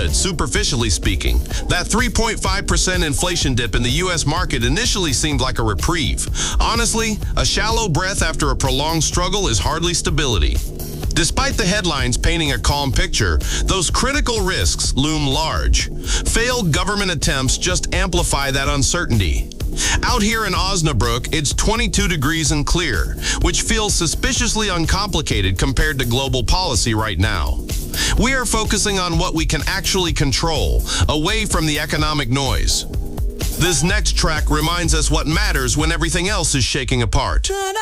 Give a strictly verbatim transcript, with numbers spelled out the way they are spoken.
good, superficially speaking. That three point five percent inflation dip in the U S market initially seemed like a reprieve. Honestly, a shallow breath after a prolonged struggle is hardly stability. Despite the headlines painting a calm picture, those critical risks loom large. Failed government attempts just amplify that uncertainty. Out here in Osnabrück, it's twenty-two degrees and clear, which feels suspiciously uncomplicated compared to global policy right now. We are focusing on what we can actually control, away from the economic noise. This next track reminds us what matters when everything else is shaking apart.